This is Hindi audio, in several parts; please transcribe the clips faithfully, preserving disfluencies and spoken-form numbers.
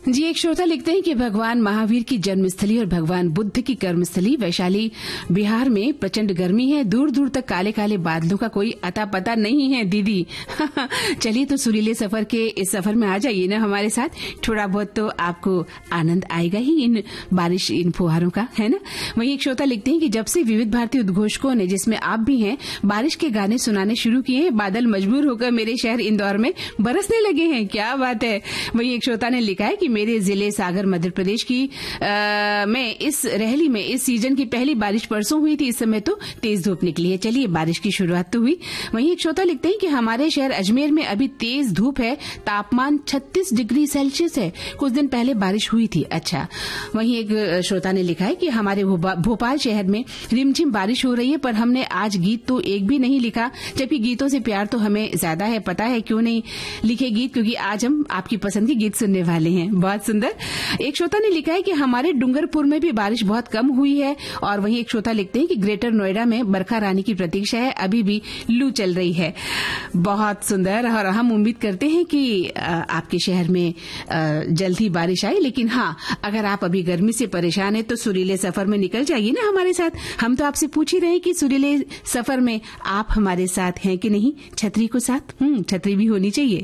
जी, एक श्रोता लिखते हैं कि भगवान महावीर की जन्मस्थली और भगवान बुद्ध की कर्मस्थली वैशाली बिहार में प्रचंड गर्मी है। दूर दूर तक काले काले बादलों का कोई अता पता नहीं है दीदी। चलिए तो सुरीले सफर के इस सफर में आ जाइए ना हमारे साथ। थोड़ा बहुत तो आपको आनंद आएगा ही इन बारिश इन फुहारों का, है ना। वहीं एक श्रोता लिखते हैं कि जब से विविध भारतीय उद्घोषकों ने, जिसमें आप भी हैं, बारिश के गाने सुनाने शुरू किए हैं, बादल मजबूर होकर मेरे शहर इंदौर में बरसने लगे हैं। क्या बात है। वहीं एक श्रोता ने लिखा है कि मेरे जिले सागर मध्य प्रदेश की आ, में इस रहली में इस सीजन की पहली बारिश परसों हुई थी। इस समय तो तेज धूप निकली है। चलिए, बारिश की शुरुआत तो हुई। वहीं एक श्रोता लिखते हैं कि हमारे शहर अजमेर में अभी तेज धूप है, तापमान छत्तीस डिग्री सेल्सियस है। कुछ दिन पहले बारिश हुई थी। अच्छा। वहीं एक श्रोता ने लिखा है कि हमारे भोपाल शहर में रिमझिम बारिश हो रही है, पर हमने आज गीत तो एक भी नहीं लिखा, जबकि गीतों से प्यार तो हमें ज्यादा है। पता है क्यों नहीं लिखे गीत? क्योंकि आज हम आपकी पसंद के गीत सुनने वाले हैं। बहुत सुंदर। एक श्रोता ने लिखा है कि हमारे डूंगरपुर में भी बारिश बहुत कम हुई है। और वहीं एक श्रोता लिखते हैं कि ग्रेटर नोएडा में बरखा रानी की प्रतीक्षा है, अभी भी लू चल रही है। बहुत सुंदर। और हम उम्मीद करते हैं कि आपके शहर में जल्द ही बारिश आए। लेकिन हाँ, अगर आप अभी गर्मी से परेशान है तो सुरीले सफर में निकल जाइए ना हमारे साथ। हम तो आपसे पूछ ही रहे हैं कि सुरीले सफर में आप हमारे साथ हैं कि नहीं। छतरी को साथ, हम्म छतरी भी होनी चाहिए।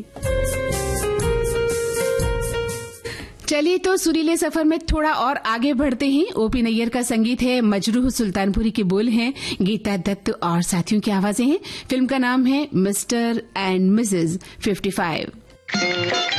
चलिए तो सुरीले सफर में थोड़ा और आगे बढ़ते हैं। ओपी नैयर का संगीत है, मजरूह सुल्तानपुरी के बोल हैं, गीता दत्त और साथियों की आवाजें हैं। फिल्म का नाम है mister and Mrs fifty five.